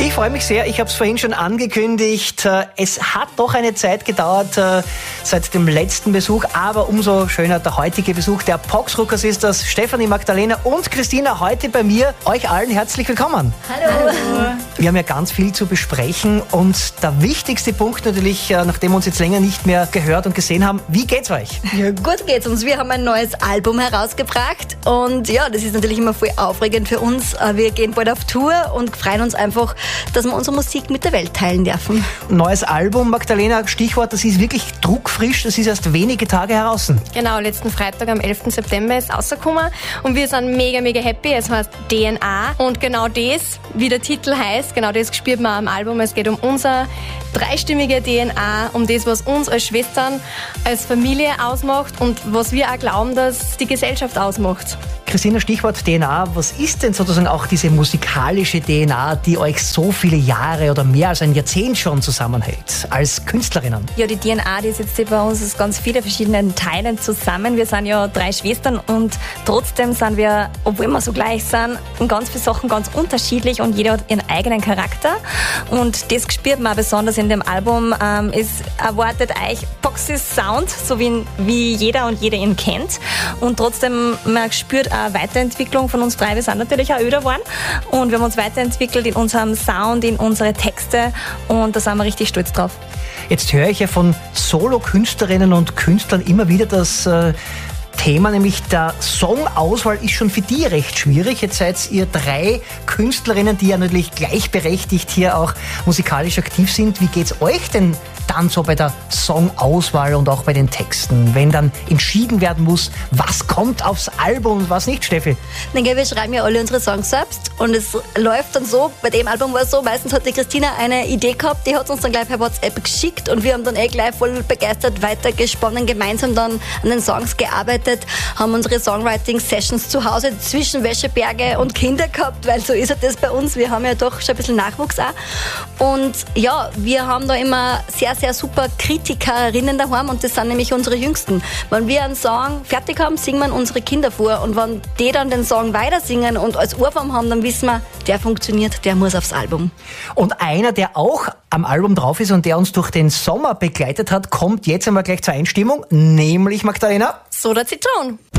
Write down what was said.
Ich freue mich sehr, ich habe es vorhin schon angekündigt. Es hat doch eine Zeit gedauert seit dem letzten Besuch, aber umso schöner der heutige Besuch der Poxruckers ist das. Stefanie, Magdalena und Christina heute bei mir. Euch allen herzlich willkommen. Hallo. Wir haben ja ganz viel zu besprechen und der wichtigste Punkt natürlich, nachdem wir uns jetzt länger nicht mehr gehört und gesehen haben, wie geht's euch? Ja, gut geht's uns. Wir haben ein neues Album herausgebracht und ja, das ist natürlich immer voll aufregend für uns. Wir gehen bald auf Tour und freuen uns einfach, dass wir unsere Musik mit der Welt teilen dürfen. Neues Album, Magdalena, Stichwort, das ist wirklich druckfrisch, das ist erst wenige Tage heraus. Genau, letzten Freitag am 11. September ist rausgekommen und wir sind mega, mega happy. Es heißt DNA und genau das, wie der Titel heißt, genau das spürt man am Album. Es geht um unser dreistimmige DNA, um das, was uns als Schwestern, als Familie ausmacht und was wir auch glauben, dass die Gesellschaft ausmacht. Christina, Stichwort DNA, was ist denn sozusagen auch diese musikalische DNA, die euch so viele Jahre oder mehr als ein Jahrzehnt schon zusammenhält, als Künstlerinnen? Ja, die DNA, die sitzt bei uns aus ganz vielen verschiedenen Teilen zusammen. Wir sind ja 3 Schwestern und trotzdem sind wir, obwohl wir so gleich sind, in ganz vielen Sachen ganz unterschiedlich und jeder hat ihren eigenen Charakter. Und das spürt man besonders in dem Album. Es erwartet euch Poxys Sound, so wie jeder und jede ihn kennt. Und trotzdem, man spürt eine Weiterentwicklung von uns 3. Wir sind natürlich auch öder geworden und wir haben uns weiterentwickelt in unserem Sound, in unsere Texte und da sind wir richtig stolz drauf. Jetzt höre ich ja von Solo-Künstlerinnen und Künstlern immer wieder das Thema, nämlich der Songauswahl ist schon für die recht schwierig. Jetzt seid ihr 3 Künstlerinnen, die ja natürlich gleichberechtigt hier auch musikalisch aktiv sind. Wie geht's euch denn dann so bei der Songauswahl und auch bei den Texten, wenn dann entschieden werden muss, was kommt aufs Album und was nicht, Steffi? Wir schreiben ja alle unsere Songs selbst und es läuft dann so, bei dem Album war es so, meistens hat die Christina eine Idee gehabt, die hat uns dann gleich per WhatsApp geschickt und wir haben dann gleich voll begeistert weitergesponnen, gemeinsam dann an den Songs gearbeitet, haben unsere Songwriting-Sessions zu Hause zwischen Wäscheberge und Kinder gehabt, weil so ist das bei uns, wir haben ja doch schon ein bisschen Nachwuchs auch und ja, wir haben da immer sehr, sehr super Kritikerinnen daheim und das sind nämlich unsere Jüngsten. Wenn wir einen Song fertig haben, singen wir unsere Kinder vor und wenn die dann den Song weiter singen und als Ohrwurm haben, dann wissen wir, der funktioniert, der muss aufs Album. Und einer, der auch am Album drauf ist und der uns durch den Sommer begleitet hat, kommt jetzt einmal gleich zur Einstimmung, nämlich Magdalena. Soda Zitron.